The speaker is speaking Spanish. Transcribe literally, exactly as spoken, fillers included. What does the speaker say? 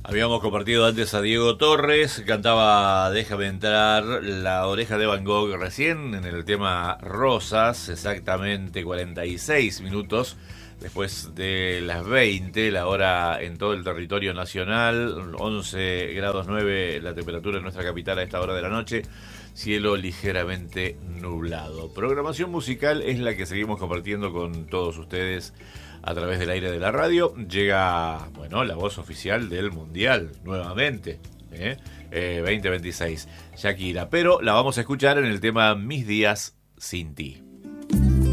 Habíamos compartido antes a Diego Torres, cantaba Déjame entrar, La oreja de Van Gogh recién en el tema Rosas, exactamente cuarenta y seis minutos después de las veinte, la hora en todo el territorio nacional, once grados nueve la temperatura en nuestra capital a esta hora de la noche, cielo ligeramente nublado. Programación musical es la que seguimos compartiendo con todos ustedes a través del aire de la radio. Llega, bueno, la voz oficial del Mundial, nuevamente, ¿eh? Eh, veinte veintiséis, Shakira. Pero la vamos a escuchar en el tema Mis días sin ti.